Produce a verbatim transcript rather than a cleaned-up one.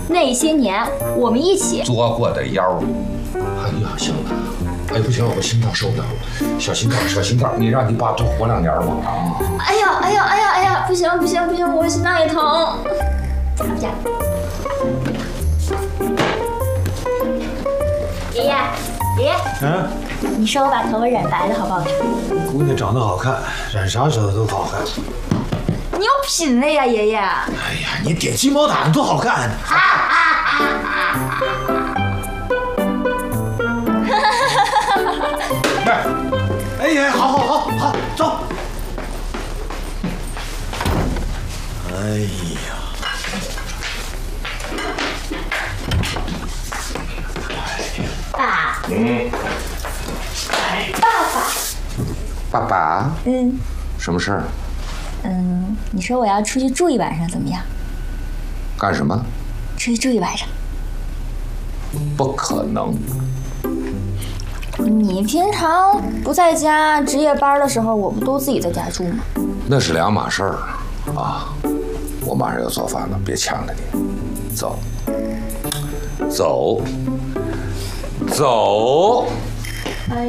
那些年我们一起作过的妖。 哎呀，行了，哎不行，我心脏受不了了，小心脏，小心脏，你让你爸多活两年吧啊！ 哎呀，哎呀，哎呀，哎呀，不行不行不行，我心脏也疼。回家。爷爷，爷爷， 嗯， 你说我把头发染白了好不好看？ 姑娘长得好看，染啥时候都好看。 你有品位呀，爷爷。 哎呀，你点鸡毛掸子多好看！哎呀，好好好好，走。哎呀， 爸。 嗯。 爸爸。 爸爸。 嗯。 什么事儿？ 嗯，你说我要出去住一晚上怎么样？ 干什么？ 出去住一晚上。 不可能。 你平常不在家值夜班的时候，我不都自己在家住吗？ 那是两码事儿啊！我马上要做饭了，别抢着你。走，走，走。